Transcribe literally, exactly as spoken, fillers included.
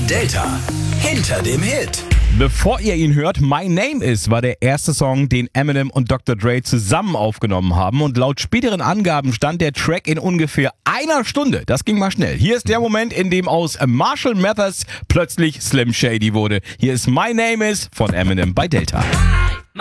Delta hinter dem Hit. Bevor ihr ihn hört, My Name Is war der erste Song, den Eminem und Doktor Dre zusammen aufgenommen haben. Und laut späteren Angaben stand der Track in ungefähr einer Stunde. Das ging mal schnell. Hier ist der Moment, in dem aus Marshall Mathers plötzlich Slim Shady wurde. Hier ist My Name Is von Eminem bei Delta.